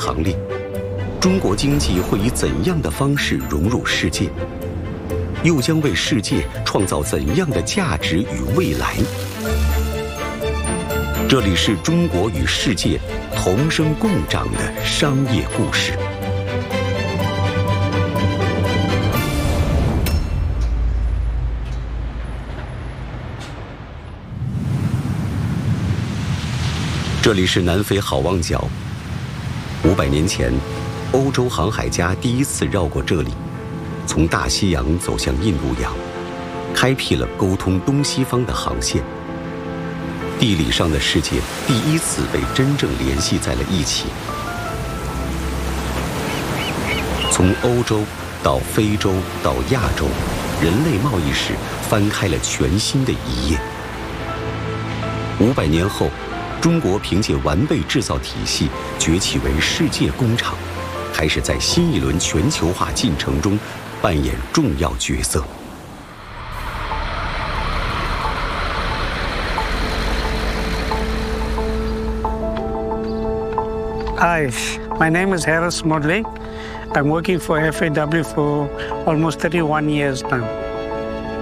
行列，中国经济会以怎样的方式融入世界？又将为世界创造怎样的价值与未来？这里是中国与世界同生共长的商业故事。这里是南非好望角。500年前，欧洲航海家第一次绕过这里，从大西洋走向印度洋，开辟了沟通东西方的航线。地理上的世界第一次被真正联系在了一起。从欧洲到非洲到亚洲，人类贸易史翻开了全新的一页。500年后，中国凭借完备制造体系崛起为世界工厂，开始在新一轮全球化进程中扮演重要角色。 Hi, my name is Harris Modley. I'm working for FAW for almost 31 years now.